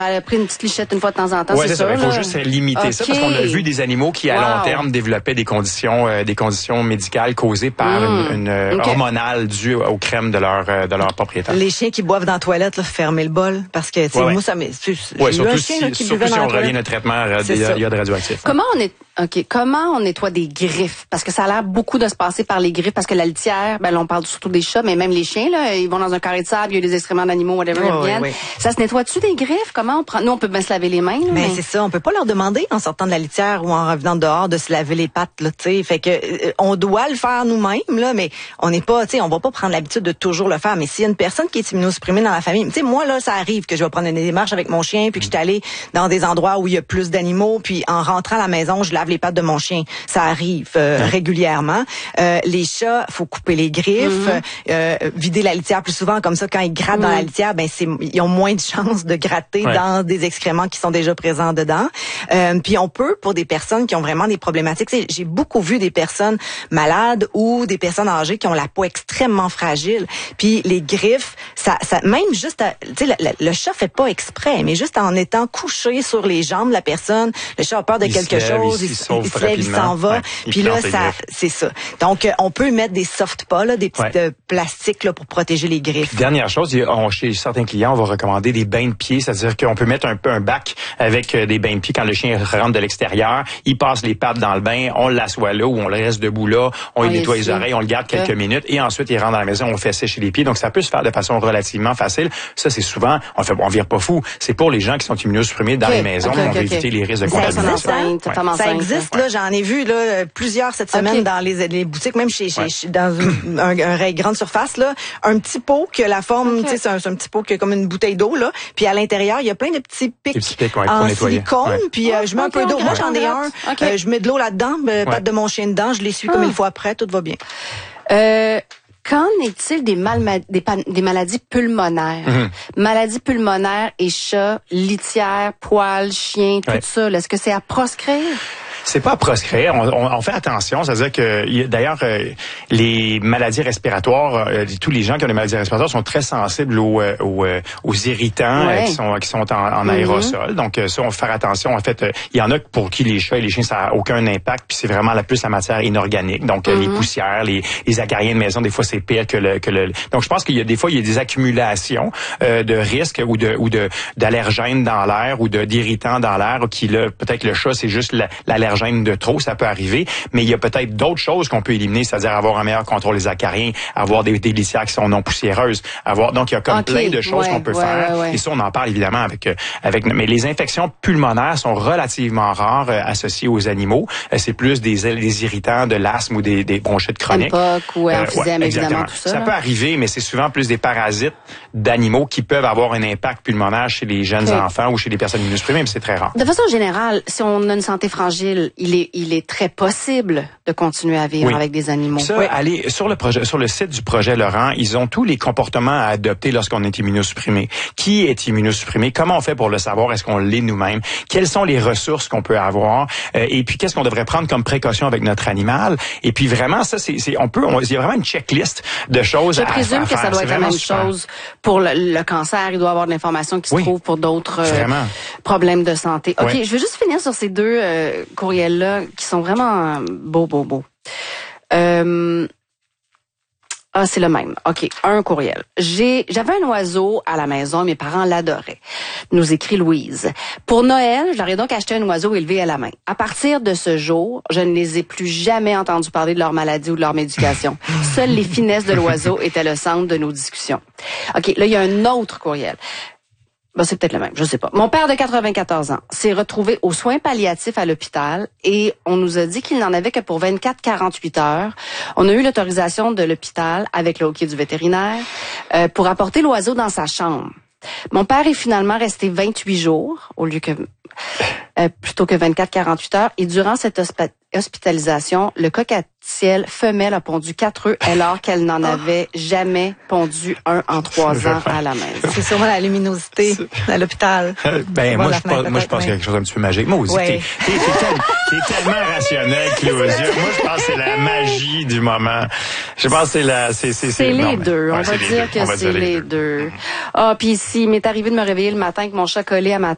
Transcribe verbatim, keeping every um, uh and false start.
Elle a pris une petite lichette une fois de temps en temps, ouais, c'est sûr. Il faut juste limiter okay. ça parce qu'on a vu des animaux qui, à wow. long terme, développaient des conditions euh, des conditions médicales causées par mmh. une, une okay. hormonale due aux crèmes de leur euh, de leur propriétaire. Les chiens qui boivent dans la toilette, là, fermer le bol parce que, tu sais, ouais, moi, ouais. ça m'est... Ouais, surtout si, là, qui surtout si on revient le traitement, il y, y a de radioactif. Comment on est... OK. Comment on nettoie des griffes? Parce que ça a l'air beaucoup de se passer par les griffes, parce que la litière, ben là, on parle surtout des chats, mais même les chiens, là, ils vont dans un carré de sable, il y a des excréments d'animaux, whatever, oh, ils reviennent. Oui, oui. Ça se nettoie-tu des griffes? Comment on prend? Nous, on peut bien se laver les mains, là, mais, mais c'est ça. On peut pas leur demander, en sortant de la litière ou en revenant dehors, de se laver les pattes, là, tu sais. Fait que, euh, on doit le faire nous-mêmes, là, mais on n'est pas, tu sais, on va pas prendre l'habitude de toujours le faire. Mais s'il y a une personne qui est immunosupprimée dans la famille, tu sais, moi, là, ça arrive que je vais prendre une démarche avec mon chien, puis que je suis allée dans des endroits où il y a plus d'animaux, puis en rentrant à la maison, je lave les pattes de mon chien. Ça arrive euh, ouais. régulièrement. Euh, les chats, faut couper les griffes, mm-hmm. euh, vider la litière plus souvent, comme ça, quand ils grattent mm-hmm. dans la litière, ben c'est, ils ont moins de chances de gratter ouais. dans des excréments qui sont déjà présents dedans. Euh, puis on peut, pour des personnes qui ont vraiment des problématiques, j'ai beaucoup vu des personnes malades ou des personnes âgées qui ont la peau extrêmement fragile. Puis les griffes, ça, ça même juste, tu sais, le, le chat fait pas exprès, mais juste en étant couché sur les jambes de la personne, le chat a peur de il quelque se chose, lève, il, il, il se lève, il s'en va. Ouais, puis là, ça, c'est ça. Donc, euh, on peut mettre des soft pas, là, des petits ouais. euh, plastiques là pour protéger les griffes. Puis, dernière chose, on, chez certains clients, on va recommander des bains de pieds, c'est-à-dire qu'on peut mettre un peu un bac avec euh, des bains de pieds quand le chien rentre de l'extérieur, il passe les pattes dans le bain, on l'assoit là ou on le reste debout là, on, on lui nettoie les oreilles, on le garde quelques ouais. minutes et ensuite il rentre dans la maison, on fait sécher les pieds. Donc, ça peut se faire de façon relativement facile. Ça, c'est souvent, on fait, on vire pas fou. C'est pour les gens qui sont immunosupprimés dans okay. les maisons. Okay, on okay, va okay. éviter les risques de contamination. Ouais. Ça existe, là, j'en ai vu là plusieurs cette semaine okay. dans les, les boutiques, même chez, chez, ouais. chez dans une, un, un rayon grande surface là, un petit pot que la forme, okay. tu sais, c'est un, c'est un petit pot qui est comme une bouteille d'eau là, puis à l'intérieur il y a plein de petits pics, petits pics ouais, en silicone, ouais. puis euh, je mets okay, un peu d'eau. Moi j'en ai un, okay. euh, je mets de l'eau là-dedans, euh, ouais. patte de mon chien dedans, je l'essuie ah. comme il faut après, tout va bien. Euh... Qu'en est-il des, mal- des, pa- des maladies pulmonaires? Mm-hmm. Maladies pulmonaires et chats, litière, poils, chiens, tout ouais. ça. Là, est-ce que c'est à proscrire? C'est pas à proscrire. On, on, on fait attention. C'est-à-dire que, d'ailleurs, euh, les maladies respiratoires, euh, tous les gens qui ont des maladies respiratoires sont très sensibles aux, euh, aux, euh, aux irritants ouais. euh, qui sont qui sont en, en mm-hmm. aérosol. Donc, euh, ça, on va faire attention. En fait, euh, il y en a pour qui les chats et les chiens, ça a aucun impact. Puis c'est vraiment la plus la matière inorganique. Donc, euh, mm-hmm. les poussières, les, les acariens de maison, des fois, c'est pire que le que le. Donc, je pense qu'il y a des fois, il y a des accumulations euh, de risques ou de ou de d'allergènes dans l'air ou de d'irritants dans l'air. Qui là, peut-être le chat, c'est juste la, l'allergène de trop, ça peut arriver, mais il y a peut-être d'autres choses qu'on peut éliminer, c'est-à-dire avoir un meilleur contrôle des acariens, avoir des, des litières qui sont non poussiéreuses, avoir donc il y a comme okay. plein de choses ouais, qu'on peut ouais, faire. Ouais, ouais. Et ça, on en parle évidemment avec avec. Mais les infections pulmonaires sont relativement rares euh, associées aux animaux. Euh, c'est plus des, des irritants, de l'asthme ou des, des bronchites chroniques. M P O C ou emphysème, euh, ouais, évidemment, tout ça. Ça là. peut arriver, mais c'est souvent plus des parasites d'animaux qui peuvent avoir un impact pulmonaire chez les jeunes okay. enfants ou chez les personnes immunosupprimées, mais c'est très rare. De façon générale, si on a une santé fragile, il est, il est très possible de continuer à vivre oui. avec des animaux. Ça, oui. allez sur le projet, sur le site du projet Laurent, ils ont tous les comportements à adopter lorsqu'on est immunosupprimé. Qui est immunosupprimé? Comment on fait pour le savoir? Est-ce qu'on l'est nous-mêmes? Quelles sont les ressources qu'on peut avoir? Euh, et puis, qu'est-ce qu'on devrait prendre comme précaution avec notre animal? Et puis, vraiment, ça, c'est, c'est on peut, on, il y a vraiment une checklist de choses Je à, présume à, à que ça doit être la même super. chose pour le, le cancer. Il doit y avoir de l'information qui se oui. trouve pour d'autres euh, problèmes de santé. OK, oui. je vais juste finir sur ces deux euh, courriels-là qui sont vraiment beaux, beaux, beaux. Euh, ah, c'est le même. OK, un courriel. J'ai, j'avais un oiseau à la maison, mes parents l'adoraient. Nous écrit Louise. Pour Noël, je leur ai donc acheté un oiseau élevé à la main. À partir de ce jour, je ne les ai plus jamais entendus parler de leur maladie ou de leur médication. Seules les finesses de l'oiseau étaient le centre de nos discussions. OK, là, il y a un autre courriel. Ben, c'est peut-être le même, je sais pas. Mon père de quatre-vingt-quatorze ans s'est retrouvé aux soins palliatifs à l'hôpital et on nous a dit qu'il n'en avait que pour vingt-quatre à quarante-huit heures. On a eu l'autorisation de l'hôpital avec le OK du vétérinaire euh, pour apporter l'oiseau dans sa chambre. Mon père est finalement resté vingt-huit jours au lieu que euh, plutôt que vingt-quatre à quarante-huit heures et durant cette hospi- hospitalisation, le coq-à-ciel femelle a pondu quatre œufs alors qu'elle n'en avait jamais pondu un en trois ans à la maison. C'est sûrement la luminosité à l'hôpital. Euh, ben moi je, pense, moi je pense qu'il y a quelque chose d'un petit peu magique. Moi aussi, ouais. t'es, t'es, t'es, tel, t'es tellement rationnel, Claudia. Moi je pense que c'est la magie du moment. Je pense que c'est la, c'est c'est c'est, c'est les non, deux. On, ouais, va dire que c'est les deux. Ah puis si m'est arrivé de me réveiller le matin avec mon chat collé à ma